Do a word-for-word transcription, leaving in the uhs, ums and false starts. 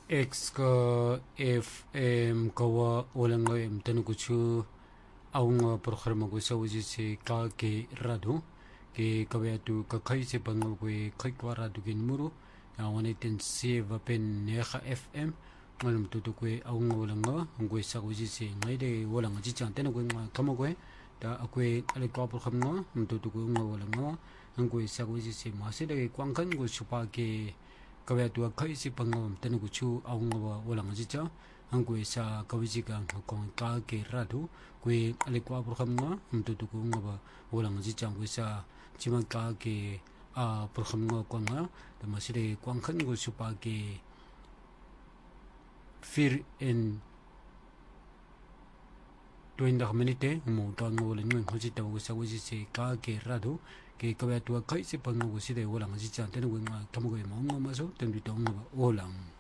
X ka F M kawa walang em tanukuchu aung programa ko sa uji se ka ke radu ke kabeatu ka kai se pangal ko kai kwa radu ke numero ya wane ten se va pen neha F M ngalum tutu ko aung walang ngo sa uji se ngai de walang ji chan ten ko kamo ko da akwe ale kwa programa tutu ko ngo walang ngo sa uji se ma se de kwang kan ko supa ke kabeatu kai se pangal tanukuchu aung walang ji cha angkue sa kawijiga kong ka ke radu kue alekwa program untuk tuku ngaba ulang ji chang kue sa cima ka ke a program ngo kong nga da masire kwang kan go supa ke fir en twenty minute mo ta ngo le ngeng hoji ta go sa wiji se ka ke radu ke kabeatu kai se pangal go sire ulang ji chang tenu ngo tamo go mo ngo maso tendu to ngo ulang